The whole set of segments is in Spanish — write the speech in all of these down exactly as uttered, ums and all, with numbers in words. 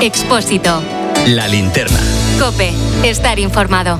Expósito. La linterna. COPE. Estar informado.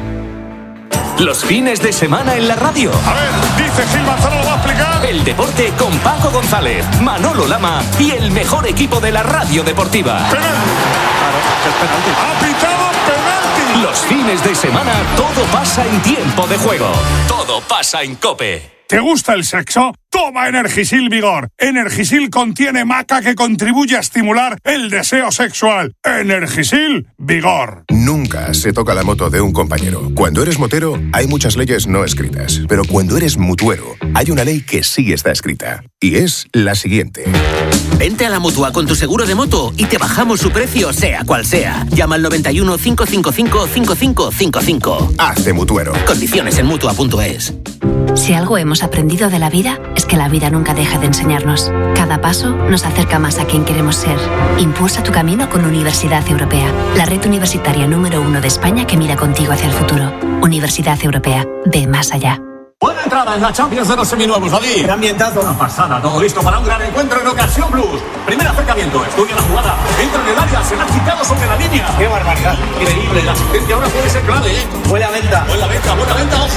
Los fines de semana en la radio. A ver, dice Gil Manzano, ¿lo va a explicar? El deporte con Paco González, Manolo Lama y el mejor equipo de la radio deportiva. ¡Penalti! Claro, es penalti. ¡Ha pitado penalti! Los fines de semana todo pasa en tiempo de juego. Todo pasa en COPE. ¿Te gusta el sexo? Toma Energisil Vigor. Energisil contiene maca que contribuye a estimular el deseo sexual. Energisil Vigor. Nunca se toca la moto de un compañero. Cuando eres motero, hay muchas leyes no escritas. Pero cuando eres mutuero, hay una ley que sí está escrita. Y es la siguiente. Vente a la Mutua con tu seguro de moto y te bajamos su precio, sea cual sea. Llama al noventa y uno, cinco cinco cinco, cinco cinco cinco cinco. Hazte mutuero. Condiciones en mutua punto es. Si algo hemos aprendido de la vida, es que la vida nunca deja de enseñarnos. Cada paso nos acerca más a quien queremos ser. Impulsa tu camino con Universidad Europea, la red universitaria número uno de España que mira contigo hacia el futuro. Universidad Europea, ve más allá. Buena entrada en la Champions de los seminuevos, David. Qué ambientazo, una pasada. Todo listo para un gran encuentro en Ocasión Blues. Primer acercamiento, estudia la jugada. Entra en el área, se la ha quitado sobre la línea. Qué barbaridad. Increíble, la asistencia ahora puede ser clave, ¿eh? Buena venta. Buena venta, buena venta, ojo.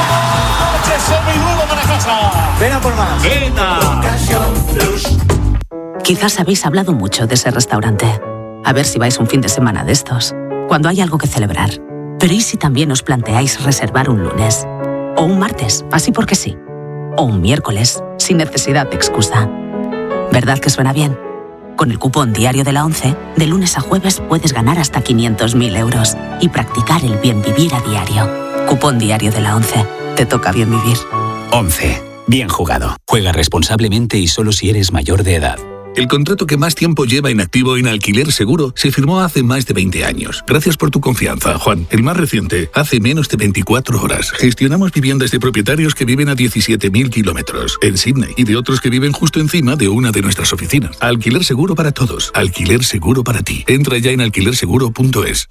¡Coche seminuevo para casa! Ven a por más. ¡Venta! Ocasión Blues. Quizás habéis hablado mucho de ese restaurante. A ver si vais un fin de semana de estos, cuando hay algo que celebrar. Pero ¿y si también os planteáis reservar un lunes? O un martes, así porque sí. O un miércoles, sin necesidad de excusa. ¿Verdad que suena bien? Con el cupón diario de la ONCE, de lunes a jueves puedes ganar hasta quinientos mil euros y practicar el bien vivir a diario. Cupón diario de la ONCE. Te toca bien vivir. ONCE. Bien jugado. Juega responsablemente y solo si eres mayor de edad. El contrato que más tiempo lleva inactivo en Alquiler Seguro se firmó hace más de veinte años. Gracias por tu confianza, Juan. El más reciente, hace menos de veinticuatro horas. Gestionamos viviendas de propietarios que viven a diecisiete mil kilómetros en Sydney y de otros que viven justo encima de una de nuestras oficinas. Alquiler Seguro para todos. Alquiler Seguro para ti. Entra ya en alquiler seguro punto es.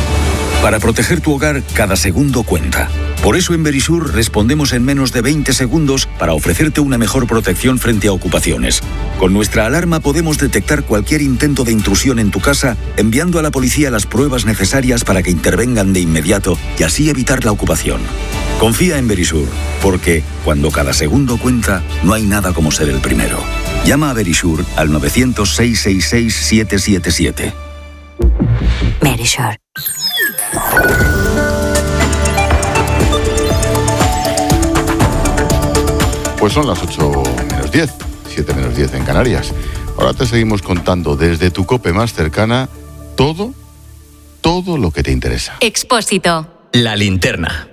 Para proteger tu hogar, cada segundo cuenta. Por eso en Verisur respondemos en menos de veinte segundos para ofrecerte una mejor protección frente a ocupaciones. Con nuestra alarma podemos detectar cualquier intento de intrusión en tu casa, enviando a la policía las pruebas necesarias para que intervengan de inmediato y así evitar la ocupación. Confía en Verisur, porque cuando cada segundo cuenta, no hay nada como ser el primero. Llama a Verisur al nueve cero cero, seis seis seis, siete siete siete. Verisur. Pues son las ocho menos diez, siete menos diez en Canarias. Ahora te seguimos contando desde tu COPE más cercana todo, todo lo que te interesa. Expósito. La linterna.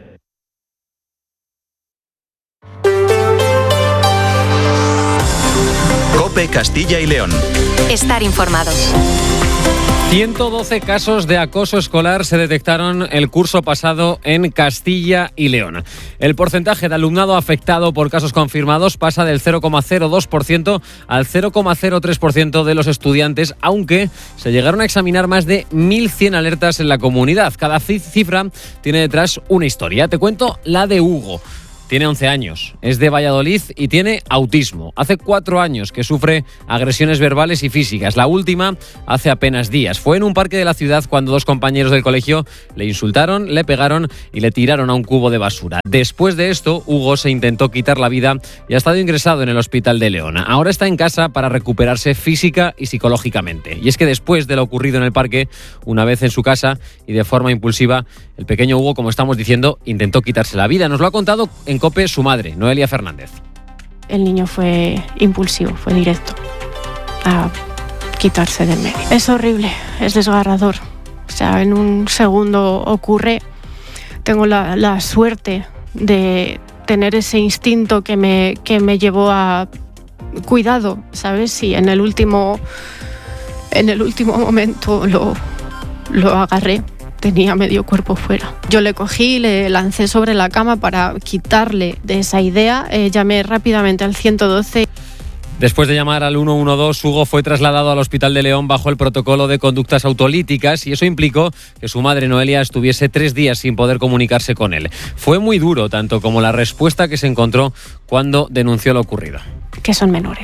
COPE Castilla y León. Estar informado. ciento doce casos de acoso escolar se detectaron el curso pasado en Castilla y León. El porcentaje de alumnado afectado por casos confirmados pasa del cero coma cero dos por ciento al cero coma cero tres por ciento de los estudiantes, aunque se llegaron a examinar más de mil cien alertas en la comunidad. Cada cifra tiene detrás una historia. Te cuento la de Hugo. Tiene once años, es de Valladolid y tiene autismo. Hace cuatro años que sufre agresiones verbales y físicas. La última hace apenas días. Fue en un parque de la ciudad cuando dos compañeros del colegio le insultaron, le pegaron y le tiraron a un cubo de basura. Después de esto, Hugo se intentó quitar la vida y ha estado ingresado en el hospital de León. Ahora está en casa para recuperarse física y psicológicamente. Y es que después de lo ocurrido en el parque, una vez en su casa y de forma impulsiva, el pequeño Hugo, como estamos diciendo, intentó quitarse la vida. Nos lo ha contado en COPE su madre, Noelia Fernández. El niño fue impulsivo, fue directo a quitarse del medio. Es horrible, es desgarrador. O sea, en un segundo ocurre. Tengo la, la suerte de tener ese instinto que me, que me llevó a cuidado, ¿sabes? Y en el último, en el último momento lo, lo agarré. Tenía medio cuerpo fuera. Yo le cogí, le lancé sobre la cama para quitarle de esa idea. Eh, llamé rápidamente al ciento doce. Después de llamar al uno uno dos, Hugo fue trasladado al Hospital de León bajo el protocolo de conductas autolíticas y eso implicó que su madre Noelia estuviese tres días sin poder comunicarse con él. Fue muy duro, tanto como la respuesta que se encontró cuando denunció lo ocurrido. Que son menores.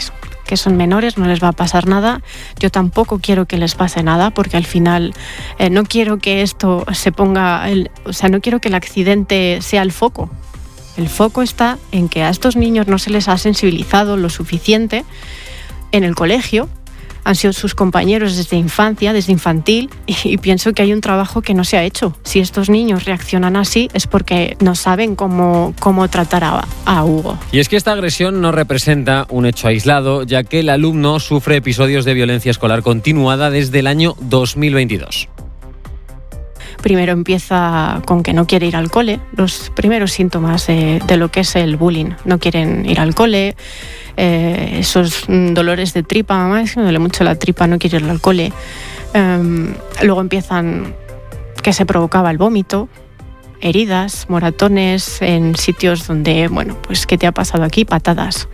que son menores, no les va a pasar nada. Yo tampoco quiero que les pase nada, porque al final eh, no quiero que esto se ponga, el, o sea, no quiero que el accidente sea el foco. El foco está en que a estos niños no se les ha sensibilizado lo suficiente en el colegio. Han sido sus compañeros desde infancia, desde infantil, y, y pienso que hay un trabajo que no se ha hecho. Si estos niños reaccionan así es porque no saben cómo, cómo tratar a, a Hugo. Y es que esta agresión no representa un hecho aislado, ya que el alumno sufre episodios de violencia escolar continuada desde el año dos mil veintidós. Primero empieza con que no quiere ir al cole, los primeros síntomas de, de lo que es el bullying. No quieren ir al cole, eh, esos dolores de tripa, mamá, es que me duele mucho la tripa, no quiero ir al cole. Um, luego empiezan que se provocaba el vómito, heridas, moratones en sitios donde, bueno, pues ¿qué te ha pasado aquí? Patadas.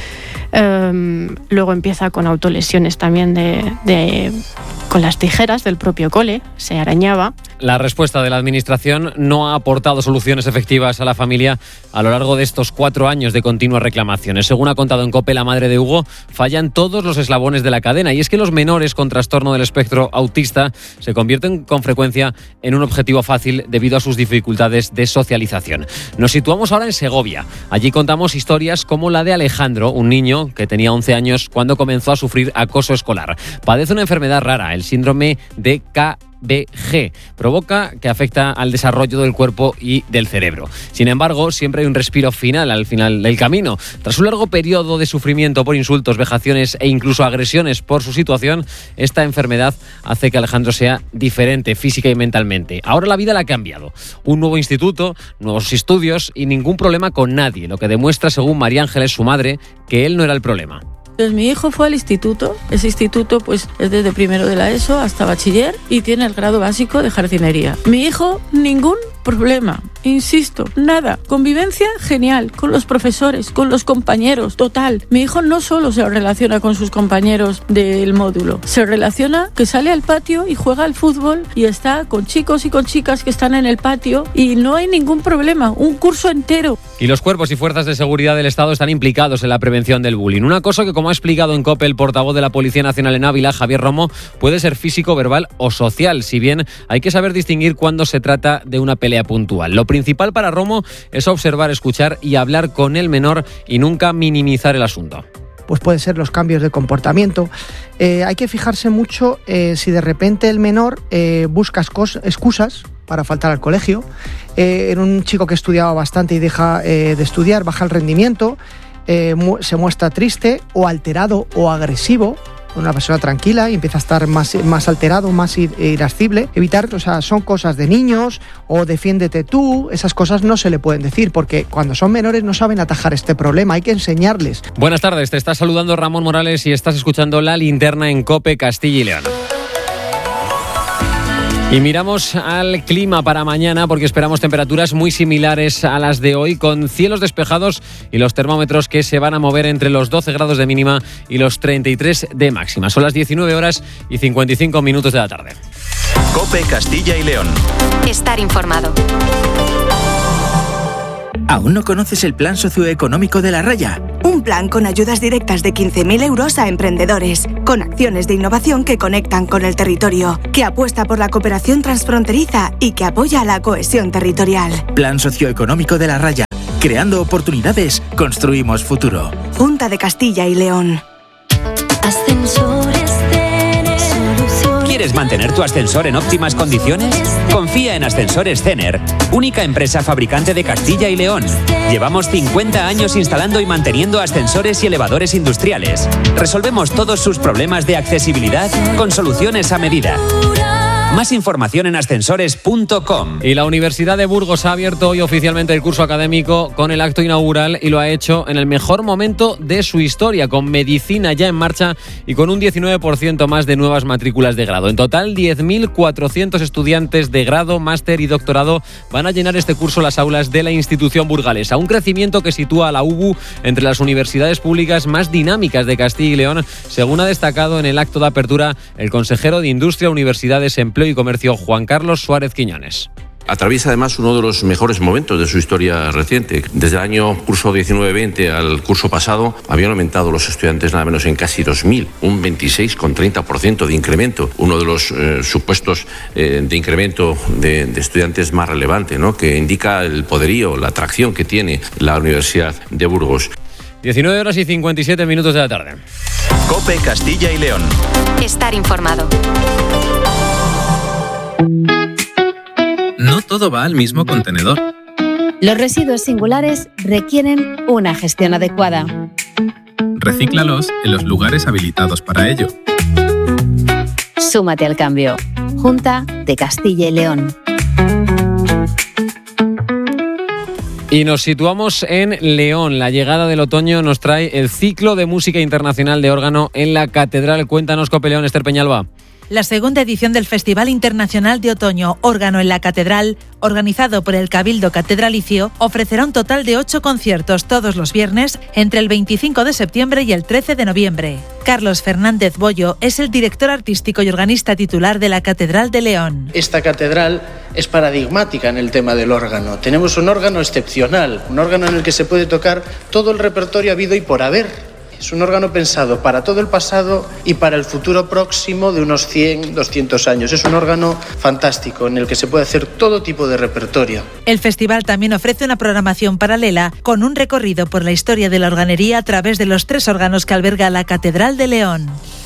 Um, luego empieza con autolesiones también de, de, con las tijeras del propio cole, se arañaba. La respuesta de la Administración no ha aportado soluciones efectivas a la familia a lo largo de estos cuatro años de continuas reclamaciones. Según ha contado en COPE la madre de Hugo, fallan todos los eslabones de la cadena, y es que los menores con trastorno del espectro autista se convierten con frecuencia en un objetivo fácil debido a sus dificultades de socialización. Nos situamos ahora en Segovia. Allí contamos historias como la de Alejandro, un niño que tenía once años cuando comenzó a sufrir acoso escolar. Padece una enfermedad rara, el síndrome de K B G. Provoca que afecta al desarrollo del cuerpo y del cerebro. Sin embargo, siempre hay un respiro final al final del camino. Tras un largo periodo de sufrimiento por insultos, vejaciones e incluso agresiones por su situación, esta enfermedad hace que Alejandro sea diferente física y mentalmente. Ahora la vida la ha cambiado. Un nuevo instituto, nuevos estudios y ningún problema con nadie, lo que demuestra, según María Ángeles, su madre, que él no era el problema. Entonces mi hijo fue al instituto, ese instituto pues es desde primero de la ESO hasta bachiller y tiene el grado básico de jardinería. Mi hijo, ningún problema, insisto, nada. Convivencia genial, con los profesores, con los compañeros, total. Mi hijo no solo se relaciona con sus compañeros del módulo, se relaciona que sale al patio y juega al fútbol y está con chicos y con chicas que están en el patio y no hay ningún problema, un curso entero. Y los cuerpos y fuerzas de seguridad del Estado están implicados en la prevención del bullying. Una cosa que, como ha explicado en COPE el portavoz de la Policía Nacional en Ávila, Javier Romo, puede ser físico, verbal o social, si bien hay que saber distinguir cuando se trata de una pelea puntual. Lo principal para Romo es observar, escuchar y hablar con el menor y nunca minimizar el asunto. Pues pueden ser los cambios de comportamiento. Eh, hay que fijarse mucho eh, si de repente el menor eh, busca excusas para faltar al colegio. Eh, era un chico que estudiaba bastante y deja eh, de estudiar, baja el rendimiento, eh, mu- se muestra triste o alterado o agresivo. Una persona tranquila y empieza a estar más, más alterado, más irascible. Evitar, o sea, son cosas de niños o defiéndete tú, esas cosas no se le pueden decir porque cuando son menores no saben atajar este problema, hay que enseñarles. Buenas tardes, te está saludando Ramón Morales y estás escuchando La Linterna en COPE Castilla y León. Y miramos al clima para mañana porque esperamos temperaturas muy similares a las de hoy, con cielos despejados y los termómetros que se van a mover entre los doce grados de mínima y los treinta y tres de máxima. Son las diecinueve horas y cincuenta y cinco minutos de la tarde. COPE Castilla y León. Estar informado. ¿Aún no conoces el plan socioeconómico de La Raya? Un plan con ayudas directas de quince mil euros a emprendedores, con acciones de innovación que conectan con el territorio, que apuesta por la cooperación transfronteriza y que apoya la cohesión territorial. Plan socioeconómico de La Raya. Creando oportunidades, construimos futuro. Junta de Castilla y León. Ascensores Cener. ¿Quieres mantener tu ascensor en óptimas condiciones? Confía en Ascensores Cener, única empresa fabricante de Castilla y León. Llevamos cincuenta años instalando y manteniendo ascensores y elevadores industriales. Resolvemos todos sus problemas de accesibilidad con soluciones a medida. Más información en ascensores punto com. Y la Universidad de Burgos ha abierto hoy oficialmente el curso académico con el acto inaugural y lo ha hecho en el mejor momento de su historia, con medicina ya en marcha y con un diecinueve por ciento más de nuevas matrículas de grado. En total, diez mil cuatrocientos estudiantes de grado, máster y doctorado van a llenar este curso las aulas de la institución burgalesa. Un crecimiento que sitúa a la U B U entre las universidades públicas más dinámicas de Castilla y León, según ha destacado en el acto de apertura el consejero de Industria, Universidades, Empleo y Comercio, Juan Carlos Suárez Quiñones. Atraviesa además uno de los mejores momentos de su historia reciente. Desde el año curso diecinueve veinte al curso pasado habían aumentado los estudiantes nada menos en casi dos mil, un veintiséis coma treinta por ciento de incremento, uno de los eh, supuestos eh, de incremento de, de estudiantes más relevante, ¿no?, que indica el poderío, la atracción que tiene la Universidad de Burgos. diecinueve horas y cincuenta y siete minutos de la tarde. COPE Castilla y León. Estar informado. No todo va al mismo contenedor. Los residuos singulares requieren una gestión adecuada. Recíclalos en los lugares habilitados para ello. Súmate al cambio. Junta de Castilla y León. Y nos situamos en León. La llegada del otoño nos trae el ciclo de música internacional de órgano en la Catedral. Cuéntanos, Cope León, Esther Peñalba. La segunda edición del Festival Internacional de Otoño Órgano en la Catedral, organizado por el Cabildo Catedralicio, ofrecerá un total de ocho conciertos todos los viernes entre el veinticinco de septiembre y el trece de noviembre. Carlos Fernández Bollo es el director artístico y organista titular de la Catedral de León. Esta catedral es paradigmática en el tema del órgano. Tenemos un órgano excepcional, un órgano en el que se puede tocar todo el repertorio habido y por haber. Es un órgano pensado para todo el pasado y para el futuro próximo de unos cien, doscientos años. Es un órgano fantástico en el que se puede hacer todo tipo de repertorio. El festival también ofrece una programación paralela con un recorrido por la historia de la organería a través de los tres órganos que alberga la Catedral de León.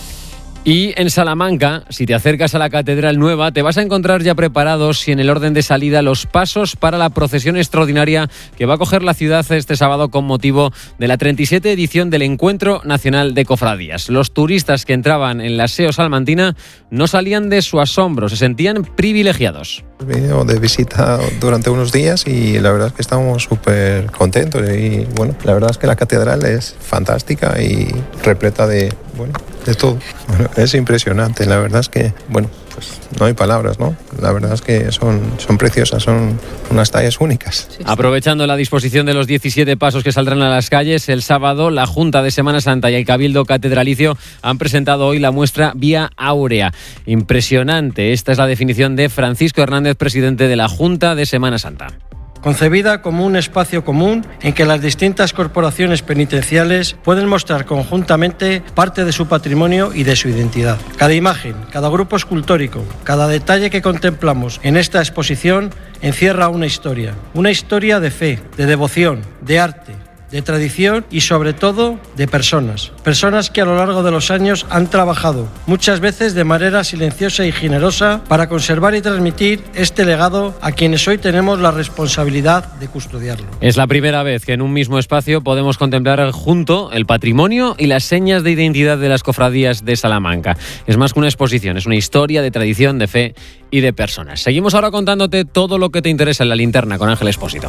Y en Salamanca, si te acercas a la Catedral Nueva, te vas a encontrar ya preparados y en el orden de salida los pasos para la procesión extraordinaria que va a coger la ciudad este sábado con motivo de la treinta y siete edición del Encuentro Nacional de Cofradías. Los turistas que entraban en la S E O salmantina no salían de su asombro, se sentían privilegiados. Vino de visita durante unos días y la verdad es que estamos súper contentos y bueno, la verdad es que la catedral es fantástica y repleta de, bueno, de todo. Bueno, es impresionante, la verdad es que, bueno, pues no hay palabras, ¿no? La verdad es que son, son preciosas, son unas tallas únicas. Sí, sí. Aprovechando la disposición de los diecisiete pasos que saldrán a las calles, el sábado la Junta de Semana Santa y el Cabildo Catedralicio han presentado hoy la muestra Vía Áurea. Impresionante, esta es la definición de Francisco Hernández, presidente de la Junta de Semana Santa. Concebida como un espacio común en que las distintas corporaciones penitenciales pueden mostrar conjuntamente parte de su patrimonio y de su identidad. Cada imagen, cada grupo escultórico, cada detalle que contemplamos en esta exposición encierra una historia, una historia de fe, de devoción, de arte, de tradición y sobre todo de personas. Personas que a lo largo de los años han trabajado, muchas veces de manera silenciosa y generosa, para conservar y transmitir este legado a quienes hoy tenemos la responsabilidad de custodiarlo. Es la primera vez que en un mismo espacio podemos contemplar junto el patrimonio y las señas de identidad de las cofradías de Salamanca. Es más que una exposición, es una historia de tradición, de fe y de personas. Seguimos ahora contándote todo lo que te interesa en la linterna con Ángel Expósito.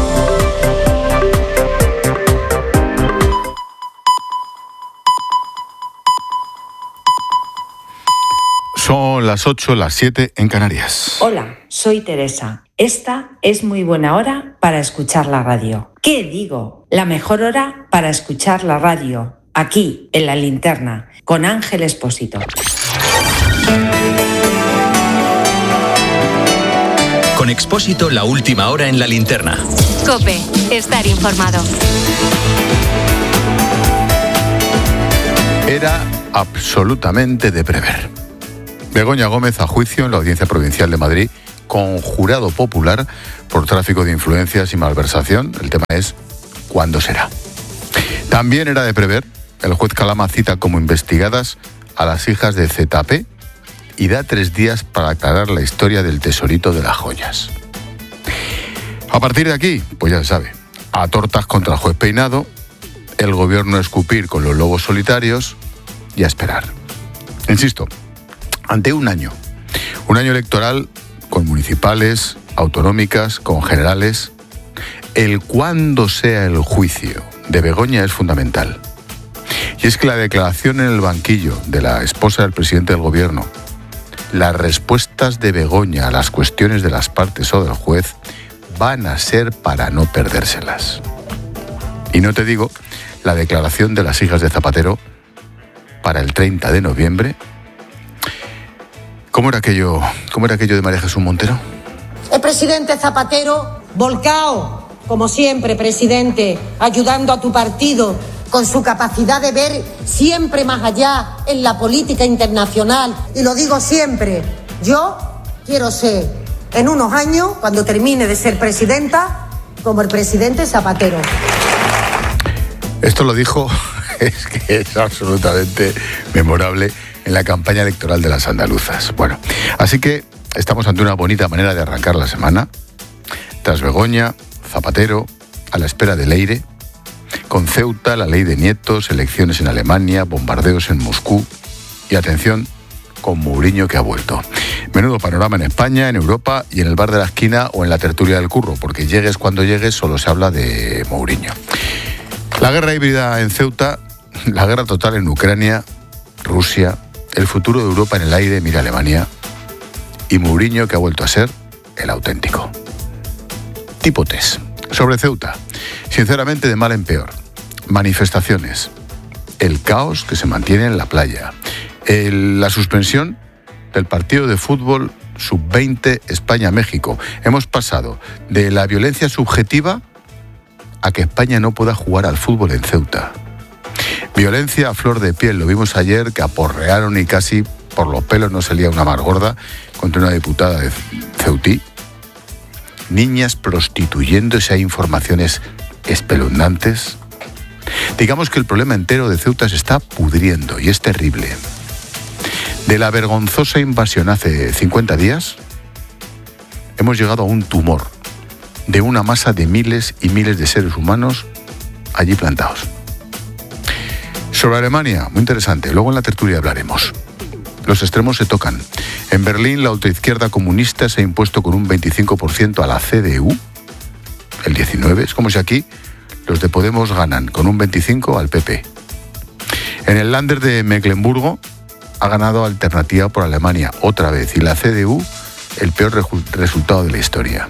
Son las ocho, las siete en Canarias. Hola, soy Teresa. Esta es muy buena hora para escuchar la radio. ¿Qué digo? La mejor hora para escuchar la radio. Aquí, en la linterna, con Ángel Expósito. Con Expósito, la última hora en la linterna. COPE, estar informado. Era absolutamente de prever. Begoña Gómez a juicio en la Audiencia Provincial de Madrid con jurado popular por tráfico de influencias y malversación. El tema es ¿cuándo será? También era de prever. El juez Calama cita como investigadas a las hijas de Z P y da tres días para aclarar la historia del tesorito de las joyas. A partir de aquí, pues ya se sabe, a tortas contra el juez Peinado, el gobierno a escupir con los lobos solitarios y a esperar. Insisto, ante un año, un año electoral con municipales, autonómicas, con generales, el cuándo sea el juicio de Begoña es fundamental. Y es que la declaración en el banquillo de la esposa del presidente del gobierno, las respuestas de Begoña a las cuestiones de las partes o del juez van a ser para no perdérselas. Y no te digo la declaración de las hijas de Zapatero para el treinta de noviembre. ¿Cómo era aquello, cómo era aquello de María Jesús Montero? El presidente Zapatero, volcao, como siempre, presidente, ayudando a tu partido con su capacidad de ver siempre más allá en la política internacional. Y lo digo siempre, yo quiero ser, en unos años, cuando termine de ser presidenta, como el presidente Zapatero. Esto lo dijo, es que es absolutamente memorable, en la campaña electoral de las andaluzas. Bueno, así que estamos ante una bonita manera de arrancar la semana. Tras Begoña, Zapatero, a la espera de Leire, con Ceuta, la ley de nietos, elecciones en Alemania, bombardeos en Moscú y, atención, con Mourinho que ha vuelto. Menudo panorama en España, en Europa y en el bar de la esquina o en la tertulia del curro, porque llegues cuando llegues solo se habla de Mourinho. La guerra híbrida en Ceuta, la guerra total en Ucrania, Rusia, el futuro de Europa en el aire, mira Alemania, y Mourinho que ha vuelto a ser el auténtico. Tipo test. Sobre Ceuta, sinceramente de mal en peor. Manifestaciones, el caos que se mantiene en la playa, el, la suspensión del partido de fútbol sub veinte España-México. Hemos pasado de la violencia subjetiva a que España no pueda jugar al fútbol en Ceuta. Violencia a flor de piel, lo vimos ayer, que aporrearon y casi por los pelos no salía una más gorda contra una diputada de Ceutí. Niñas prostituyéndose, hay informaciones espeluznantes. Digamos que el problema entero de Ceuta se está pudriendo y es terrible. De la vergonzosa invasión hace cincuenta días, hemos llegado a un tumor de una masa de miles y miles de seres humanos allí plantados. Sobre Alemania, muy interesante, luego en la tertulia hablaremos. Los extremos se tocan. En Berlín, la ultraizquierda comunista se ha impuesto con un veinticinco por ciento a la C D U, el diecinueve por ciento. Es como si aquí los de Podemos ganan con un veinticinco por ciento al P P. En el Länder de Mecklemburgo ha ganado Alternativa por Alemania otra vez y la C D U el peor reju- resultado de la historia.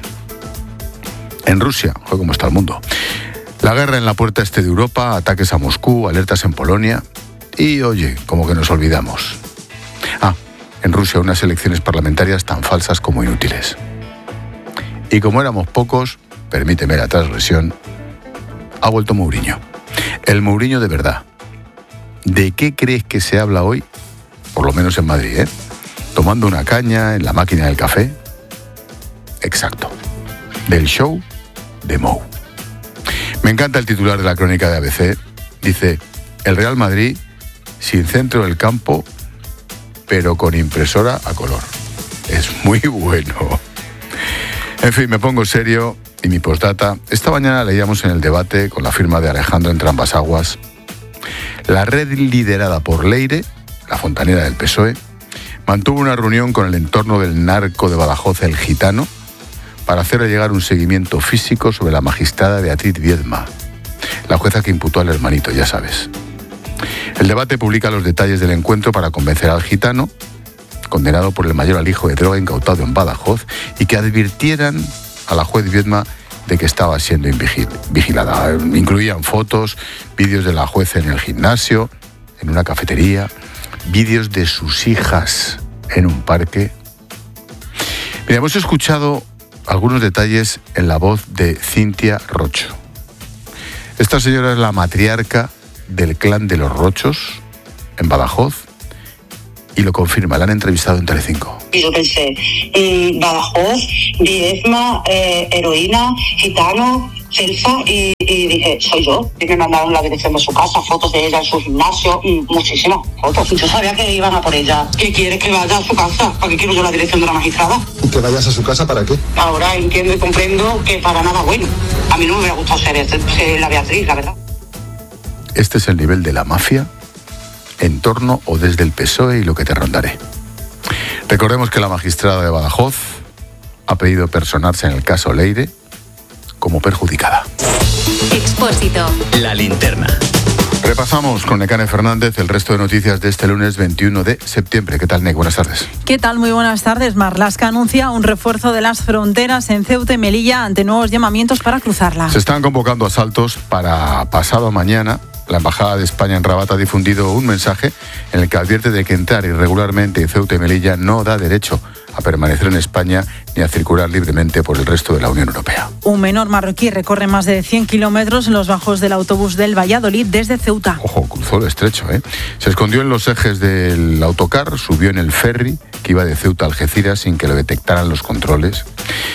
En Rusia, ojo cómo está el mundo. La guerra en la puerta este de Europa, ataques a Moscú, alertas en Polonia y, oye, como que nos olvidamos. Ah, en Rusia unas elecciones parlamentarias tan falsas como inútiles. Y como éramos pocos, permíteme la transgresión, ha vuelto Mourinho. El Mourinho de verdad. ¿De qué crees que se habla hoy? Por lo menos en Madrid, ¿eh? Tomando una caña en la máquina del café. Exacto. Del show de Mou. Me encanta el titular de la crónica de A B C. Dice, el Real Madrid sin centro del campo, pero con impresora a color. Es muy bueno. En fin, me pongo serio y mi postdata. Esta mañana leíamos en el debate con la firma de Alejandro entre ambas aguas. La red liderada por Leire, la fontanera del P S O E, mantuvo una reunión con el entorno del narco de Badajoz, el Gitano, para hacerle llegar un seguimiento físico sobre la magistrada Beatriz Viedma, la jueza que imputó al hermanito, ya sabes. El debate publica los detalles del encuentro para convencer al Gitano, condenado por el mayor alijo de droga incautado en Badajoz, y que advirtieran a la juez Viedma de que estaba siendo vigilada. Incluían fotos, vídeos de la jueza en el gimnasio, en una cafetería, vídeos de sus hijas en un parque. Mira, hemos escuchado algunos detalles en la voz de Cintia Rocho. Esta señora es la matriarca del clan de los Rochos en Badajoz y lo confirma, la han entrevistado en Telecinco. Y yo pensé, mmm, Badajoz, Viedma, eh, heroína, gitano, Celsa, y, y dije, soy yo. Y me mandaron la dirección de su casa, fotos de ella en su gimnasio, muchísimas fotos. Yo sabía que iban a por ella. ¿Qué quieres que vaya a su casa? ¿Para qué quiero yo la dirección de la magistrada? ¿Que vayas a su casa para qué? Ahora entiendo y comprendo que para nada bueno. A mí no me hubiera gustado ser, ser la Beatriz, la verdad. Este es el nivel de la mafia, en torno o desde el P S O E y lo que te rondaré. Recordemos que la magistrada de Badajoz ha pedido personarse en el caso Leire como perjudicada. Expósito. La linterna. Repasamos con Nekane Fernández el resto de noticias de este lunes veintiuno de septiembre. ¿Qué tal, Nek? Buenas tardes. ¿Qué tal? Muy buenas tardes. Marlaska anuncia un refuerzo de las fronteras en Ceuta y Melilla ante nuevos llamamientos para cruzarla. Se están convocando asaltos para pasado mañana. La Embajada de España en Rabat ha difundido un mensaje en el que advierte de que entrar irregularmente en Ceuta y Melilla no da derecho a permanecer en España ni a circular libremente por el resto de la Unión Europea. Un menor marroquí recorre más de cien kilómetros en los bajos del autobús del Valladolid desde Ceuta. Ojo, cruzó el estrecho, ¿eh? Se escondió en los ejes del autocar, subió en el ferry que iba de Ceuta a Algeciras sin que lo detectaran los controles.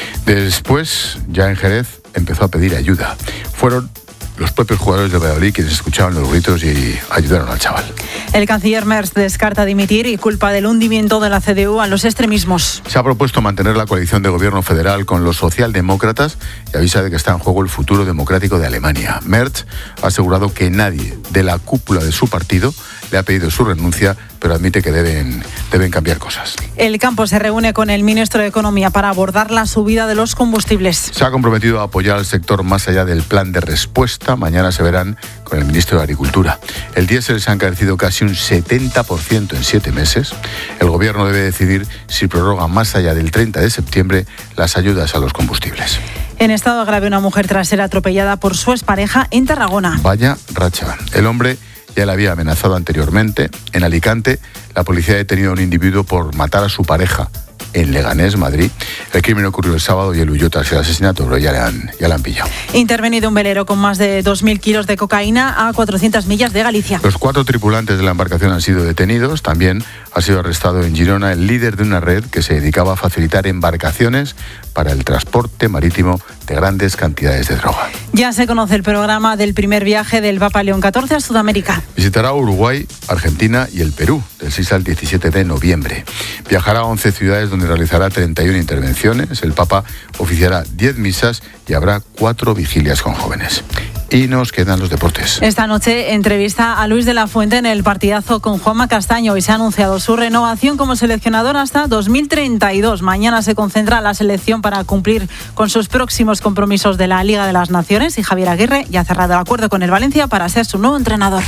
Después, ya en Jerez, empezó a pedir ayuda. Fueron los propios jugadores de Valladolid quienes escuchaban los gritos y ayudaron al chaval. El canciller Merz descarta dimitir y culpa del hundimiento de la C D U a los extremismos. Se ha propuesto mantener la coalición de gobierno federal con los socialdemócratas y avisa de que está en juego el futuro democrático de Alemania. Merz ha asegurado que nadie de la cúpula de su partido le ha pedido su renuncia, pero admite que deben, deben cambiar cosas. El campo se reúne con el ministro de Economía para abordar la subida de los combustibles. Se ha comprometido a apoyar al sector más allá del plan de respuesta. Mañana se verán con el ministro de Agricultura. El diésel se ha encarecido casi un setenta por ciento en siete meses. El gobierno debe decidir si prorroga más allá del treinta de septiembre las ayudas a los combustibles. En estado grave, una mujer tras ser atropellada por su expareja en Tarragona. Vaya racha. El hombre ya le había amenazado anteriormente. En Alicante, la policía ha detenido a un individuo por matar a su pareja en Leganés, Madrid. El crimen ocurrió el sábado y él huyó tras el asesinato, pero ya le han, ya le han pillado. Intervenido un velero con más de dos mil kilos de cocaína a cuatrocientas millas de Galicia. Los cuatro tripulantes de la embarcación han sido detenidos. También ha sido arrestado en Girona el líder de una red que se dedicaba a facilitar embarcaciones para el transporte marítimo de grandes cantidades de droga. Ya se conoce el programa del primer viaje del Papa León catorce a Sudamérica. Visitará Uruguay, Argentina y el Perú del seis al diecisiete de noviembre. Viajará a once ciudades donde realizará treinta y una intervenciones. El Papa oficiará diez misas y habrá cuatro vigilias con jóvenes. Y nos quedan los deportes. Esta noche entrevista a Luis de la Fuente en el partidazo con Juanma Castaño y se ha anunciado su renovación como seleccionador hasta dos mil treinta y dos. Mañana se concentra la selección para cumplir con sus próximos compromisos de la Liga de las Naciones y Javier Aguirre ya ha cerrado el acuerdo con el Valencia para ser su nuevo entrenador.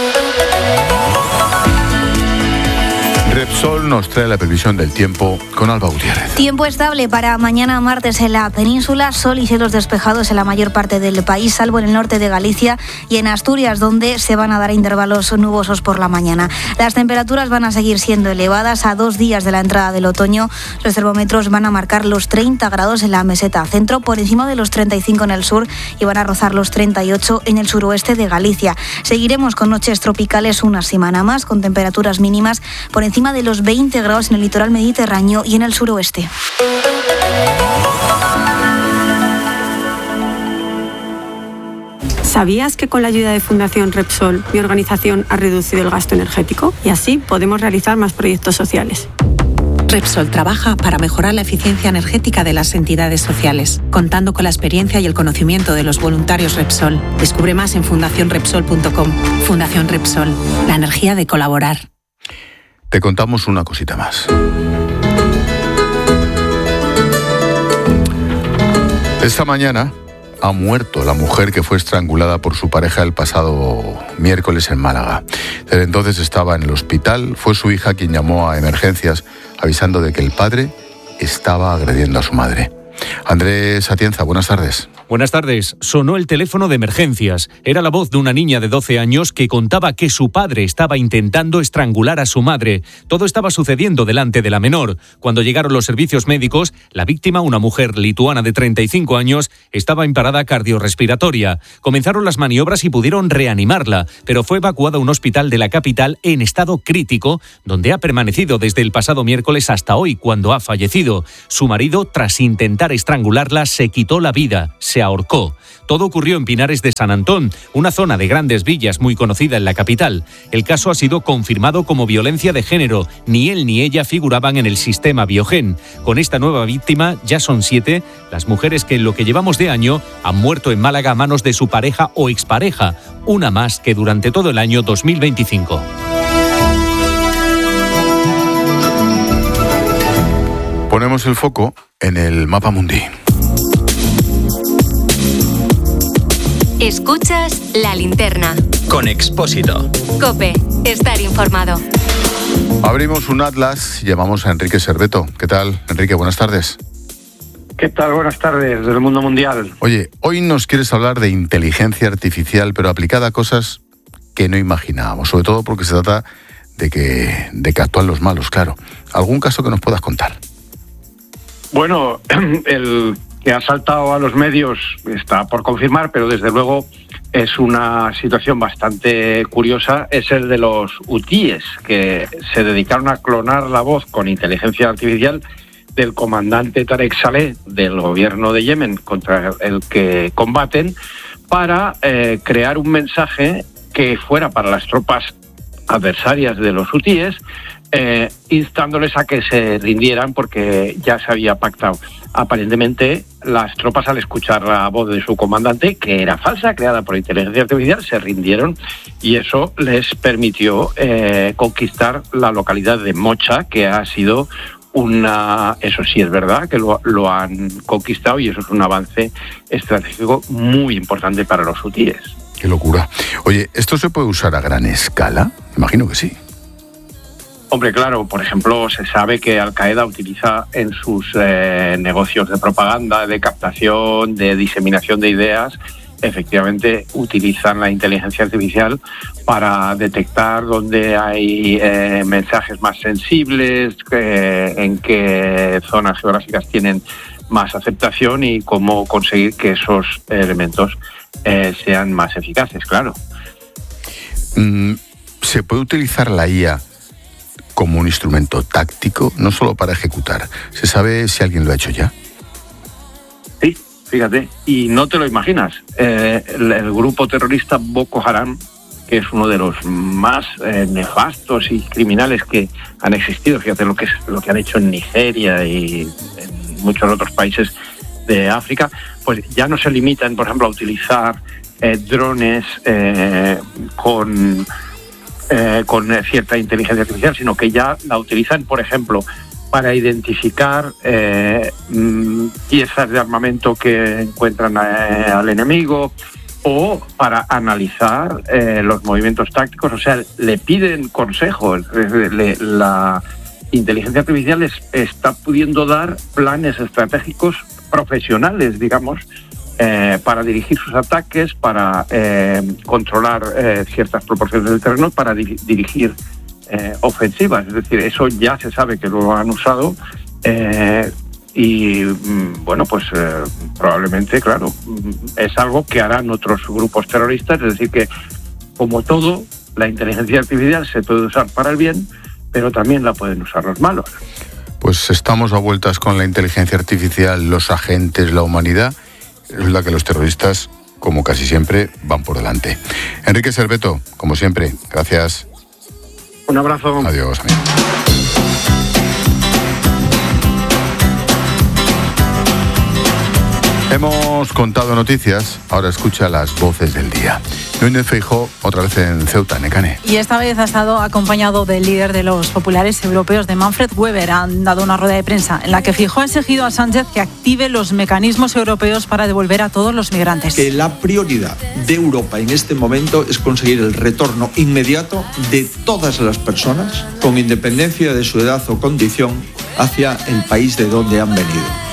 Repsol nos trae la previsión del tiempo con Alba Gutiérrez. Tiempo estable para mañana martes en la península, sol y cielos despejados en la mayor parte del país, salvo en el norte de Galicia y en Asturias, donde se van a dar intervalos nubosos por la mañana. Las temperaturas van a seguir siendo elevadas a dos días de la entrada del otoño. Los termómetros van a marcar los treinta grados en la meseta centro, por encima de los treinta y cinco en el sur y van a rozar los treinta y ocho en el suroeste de Galicia. Seguiremos con noches tropicales una semana más, con temperaturas mínimas por encima de los veinte grados en el litoral mediterráneo y en el suroeste. ¿Sabías que con la ayuda de Fundación Repsol, mi organización ha reducido el gasto energético? Y así podemos realizar más proyectos sociales. Repsol trabaja para mejorar la eficiencia energética de las entidades sociales, contando con la experiencia y el conocimiento de los voluntarios Repsol. Descubre más en fundación repsol punto com. Fundación Repsol, la energía de colaborar. Te contamos una cosita más. Esta mañana ha muerto la mujer que fue estrangulada por su pareja el pasado miércoles en Málaga. Desde entonces estaba en el hospital. Fue su hija quien llamó a emergencias avisando de que el padre estaba agrediendo a su madre. Andrés Atienza, buenas tardes. Buenas tardes. Sonó el teléfono de emergencias. Era la voz de una niña de doce años que contaba que su padre estaba intentando estrangular a su madre. Todo estaba sucediendo delante de la menor. Cuando llegaron los servicios médicos, la víctima, una mujer lituana de treinta y cinco años, estaba en parada cardiorrespiratoria. Comenzaron las maniobras y pudieron reanimarla, pero fue evacuada a un hospital de la capital en estado crítico, donde ha permanecido desde el pasado miércoles hasta hoy, cuando ha fallecido. Su marido, tras intentar estrangularla, se quitó la vida. Se ahorcó. Todo ocurrió en Pinares de San Antón, una zona de grandes villas muy conocida en la capital. El caso ha sido confirmado como violencia de género. Ni él ni ella figuraban en el sistema Biogen. Con esta nueva víctima ya son siete las mujeres que en lo que llevamos de año han muerto en Málaga a manos de su pareja o expareja. Una más que durante todo el año dos mil veinticinco. Ponemos el foco en el mapa mundi. Escuchas La Linterna. Con Expósito. COPE. Estar informado. Abrimos un atlas y llamamos a Enrique Serveto. ¿Qué tal, Enrique? Buenas tardes. ¿Qué tal? Buenas tardes, del mundo mundial. Oye, hoy nos quieres hablar de inteligencia artificial, pero aplicada a cosas que no imaginábamos, sobre todo porque se trata de que, de que actúan los malos, claro. ¿Algún caso que nos puedas contar? Bueno, el que ha saltado a los medios está por confirmar, pero desde luego es una situación bastante curiosa, es el de los hutíes, que se dedicaron a clonar la voz con inteligencia artificial del comandante Tarek Saleh del gobierno de Yemen, contra el que combaten, para eh, crear un mensaje que fuera para las tropas adversarias de los hutíes, eh, instándoles a que se rindieran porque ya se había pactado. Aparentemente, las tropas, al escuchar la voz de su comandante, que era falsa, creada por inteligencia artificial, se rindieron, y eso les permitió eh, conquistar la localidad de Mocha, que ha sido una... Eso sí es verdad, que lo, lo han conquistado, y eso es un avance estratégico muy importante para los hutíes. Qué locura. Oye, ¿esto se puede usar a gran escala? Imagino que sí. Hombre, claro, por ejemplo, se sabe que Al-Qaeda utiliza en sus eh, negocios de propaganda, de captación, de diseminación de ideas, efectivamente utilizan la inteligencia artificial para detectar dónde hay eh, mensajes más sensibles, eh, en qué zonas geográficas tienen más aceptación y cómo conseguir que esos elementos eh, sean más eficaces, claro. Mm, ¿se puede utilizar la I A como un instrumento táctico, no solo para ejecutar? ¿Se sabe si alguien lo ha hecho ya? Sí, fíjate, y no te lo imaginas. Eh, el, el grupo terrorista Boko Haram, que es uno de los más eh, nefastos y criminales que han existido, fíjate lo que, es, lo que han hecho en Nigeria y en muchos otros países de África, pues ya no se limitan, por ejemplo, a utilizar eh, drones eh, con... Eh, con cierta inteligencia artificial, sino que ya la utilizan, por ejemplo, para identificar eh, piezas de armamento que encuentran eh, al enemigo, o para analizar eh, los movimientos tácticos. O sea, le piden consejos. Le, la inteligencia artificial les está pudiendo dar planes estratégicos profesionales, digamos, Eh, para dirigir sus ataques, para eh, controlar eh, ciertas proporciones del terreno, para di- dirigir eh, ofensivas. Es decir, eso ya se sabe que lo han usado eh, y, bueno, pues eh, probablemente, claro, es algo que harán otros grupos terroristas. Es decir, que, como todo, la inteligencia artificial se puede usar para el bien, pero también la pueden usar los malos. Pues estamos a vueltas con la inteligencia artificial, los agentes, la humanidad. Es la que los terroristas, como casi siempre, van por delante. Enrique Serveto, como siempre, gracias. Un abrazo. Adiós, amigo. Hemos contado noticias, ahora escucha las voces del día. Núñez Feijóo, otra vez en Ceuta, Necane. Y esta vez ha estado acompañado del líder de los populares europeos, de Manfred Weber. Han dado una rueda de prensa en la que Feijóo ha exigido a Sánchez que active los mecanismos europeos para devolver a todos los migrantes. Que la prioridad de Europa en este momento es conseguir el retorno inmediato de todas las personas, con independencia de su edad o condición, hacia el país de donde han venido.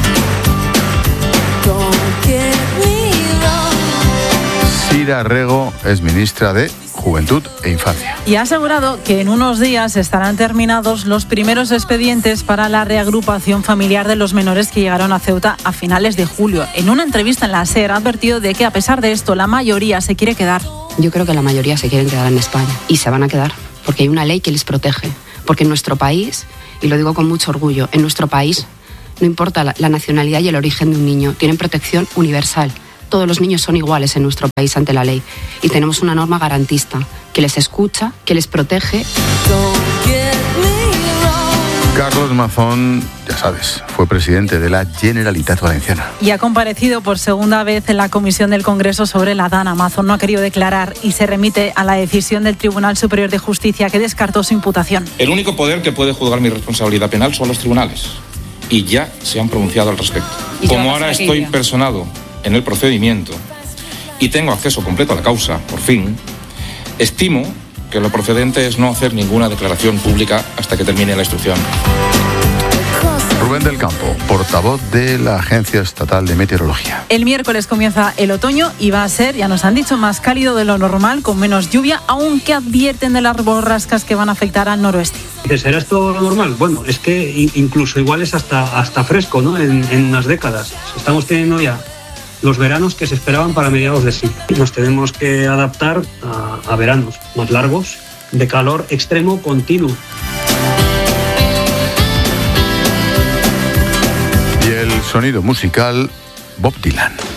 Sira Rego es ministra de Juventud e Infancia. Y ha asegurado que en unos días estarán terminados los primeros expedientes para la reagrupación familiar de los menores que llegaron a Ceuta a finales de julio. En una entrevista en la SER ha advertido de que, a pesar de esto, la mayoría se quiere quedar. Yo creo que la mayoría se quieren quedar en España y se van a quedar porque hay una ley que les protege. Porque en nuestro país, y lo digo con mucho orgullo, en nuestro país no importa la, la nacionalidad y el origen de un niño, tienen protección universal. Todos los niños son iguales en nuestro país ante la ley y tenemos una norma garantista que les escucha, que les protege. Carlos Mazón, ya sabes, fue presidente de la Generalitat Valenciana. Y ha comparecido por segunda vez en la comisión del Congreso sobre la Dana. Mazón no ha querido declarar y se remite a la decisión del Tribunal Superior de Justicia, que descartó su imputación. El único poder que puede juzgar mi responsabilidad penal son los tribunales y ya se han pronunciado al respecto. Como ahora estoy personado en el procedimiento y tengo acceso completo a la causa, por fin, estimo que lo procedente es no hacer ninguna declaración pública hasta que termine la instrucción. Rubén del Campo, portavoz de la Agencia Estatal de Meteorología. El miércoles comienza el otoño y va a ser, ya nos han dicho, más cálido de lo normal, con menos lluvia, aunque advierten de las borrascas que van a afectar al noroeste. ¿Será esto lo normal? Bueno, es que incluso igual es hasta, hasta fresco, ¿no? En, en unas décadas. Estamos teniendo ya los veranos que se esperaban para mediados de siglo. Nos tenemos que adaptar a, a veranos más largos, de calor extremo continuo. Y el sonido musical, Bob Dylan.